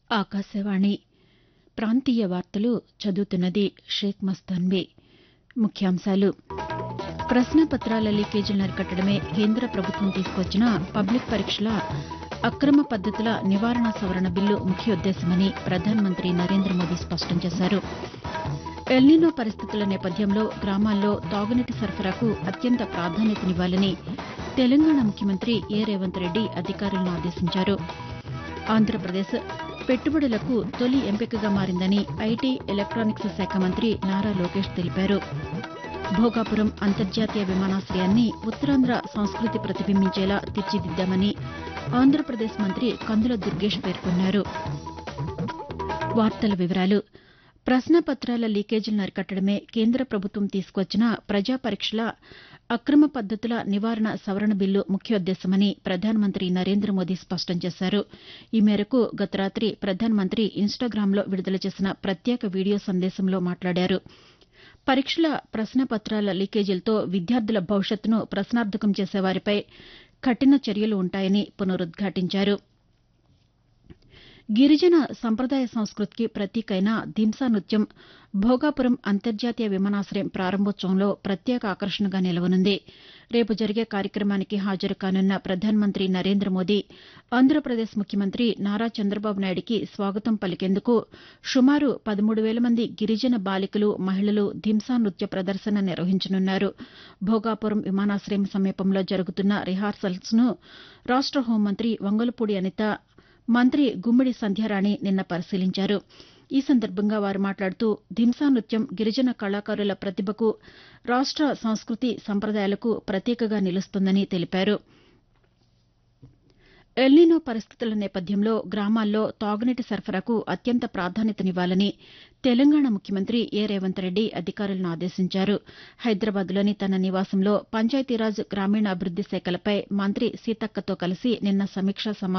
ఆకాశవాణి ప్రాంతీయ వార్తలు చదువుతున్నది షేక్ మస్తాన్వి. ముఖ్యాంశాలు ప్రశ్నాపత్రాల లీకేజీలను అరికట్టడమే కేంద్ర ప్రభుత్వం తీసుకొచ్చిన పబ్లిక్ పరీక్షల అక్రమ పద్దతుల నివారణ సవరణ బిల్లు ముఖ్యోద్దేశమని ప్రధానమంత్రి నరేంద్ర మోదీ స్పష్టం చేశారు. ఎల్నినో పరిస్థితుల నేపథ్యంలో గ్రామాల్లో తాగునీటి సరఫరాకు అత్యంత ప్రాధాన్యతనివ్వాలని తెలంగాణ ముఖ్యమంత్రి ఏ రేవంత్ రెడ్డి అధికారులను ఆదేశించారు. ఆంధ్రప్రదేశ్ పెట్టుబడులకు తొలి ఎంపికగా మారిందని ఐటీ, ఎలక్టానిక్స్ శాఖ మంత్రి నారా లోకేష్ తెలిపారు. భోగాపురం అంతర్జాతీయ విమానాశయాన్ని ఉత్తరాంధ్ర సంస్కృతి ప్రతిబింబించేలా తీర్చిదిద్దామని ఆంధ్రప్రదేశ్ మంత్రి కందుల దుర్గేష్ పేర్కొన్నారు. ప్రశ్నాపత్రాల లీకేజీలను అరికట్టడమే కేంద్ర ప్రభుత్వం తీసుకొచ్చిన ప్రజా పరీక్షల అక్రమ పద్దతుల నివారణ సవరణ బిల్లు ముఖ్యోద్దేశమని ప్రధానమంత్రి నరేంద్ర మోదీ స్పష్టం చేశారు. ఈ మేరకు గత రాతి ప్రధానమంత్రి ఇన్స్టాగ్రామ్లో విడుదల చేసిన ప్రత్యేక వీడియో సందేశంలో మాట్లాడారు. పరీక్షల ప్రశ్నాపత్రాల లీకేజీలతో విద్యార్థుల భవిష్యత్తును ప్రశ్నార్థకం చేసేవారిపై కఠిన చర్యలు ఉంటాయని పునరుద్ఘాటించారు. గిరిజన సంప్రదాయ సంస్కృతికి ప్రతీక అయిన దింసా నృత్యం భోగాపురం అంతర్జాతీయ విమానాశయం ప్రారంభోత్సవంలో ప్రత్యేక ఆకర్షణగా నిలవనుంది. రేపు జరిగే కార్యక్రమానికి హాజరు కానున్న ప్రధానమంత్రి నరేంద్ర మోదీ ఆంధ్రప్రదేశ్ ముఖ్యమంత్రి నారా చంద్రబాబు నాయుడికి స్వాగతం పలికేందుకు సుమారు 13,000 మంది గిరిజన బాలికలు, మహిళలు దింసా నృత్య ప్రదర్శన నిర్వహించనున్నారు. భోగాపురం విమానాశయం సమీపంలో జరుగుతున్న రిహార్సల్స్ను రాష్ట హోంమంత్రి వంగలపూడి అనిత, మంత్రి గుమ్మిడి సంధ్యారాణి నిన్న పరిశీలించారు. ఈ సందర్భంగా వారు మాట్లాడుతూ దింసా నృత్యం గిరిజన కళాకారుల ప్రతిభకు, రాష్ట సంస్కృతి సంప్రదాయాలకు ప్రతీకగా నిలుస్తుందని తెలిపారు. ఎల్నినో పరిస్థితుల నేపథ్యంలో గ్రామాల్లో తాగునీటి సరఫరాకు అత్యంత ప్రాధాన్యతనివ్వాలని తెలంగాణ ముఖ్యమంత్రి ఏ రేవంత్ రెడ్డి అధికారులను ఆదేశించారు. హైదరాబాద్లోని తన నివాసంలో పంచాయతీరాజ్, గ్రామీణాభివృద్ది శాఖలపై మంత్రి సీతక్కతో కలిసి నిన్న సమీక్షా